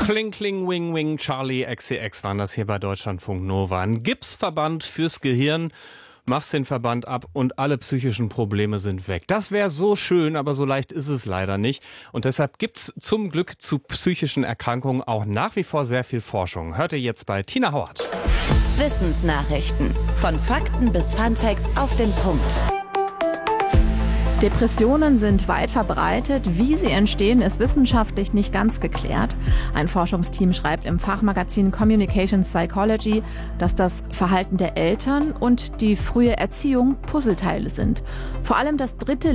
Kling, kling, wing, wing, Charlie XCX waren das hier bei Deutschlandfunk Nova. Ein Gipsverband fürs Gehirn. Machst den Verband ab und alle psychischen Probleme sind weg. Das wäre so schön, aber so leicht ist es leider nicht. Und deshalb gibt's zum Glück zu psychischen Erkrankungen auch nach wie vor sehr viel Forschung. Hört ihr jetzt bei Tina Howard. Wissensnachrichten. Von Fakten bis Funfacts auf den Punkt. Depressionen sind weit verbreitet. Wie sie entstehen, ist wissenschaftlich nicht ganz geklärt. Ein Forschungsteam schreibt im Fachmagazin Communications Psychology, dass das Verhalten der Eltern und die frühe Erziehung Puzzleteile sind. Vor allem das dritte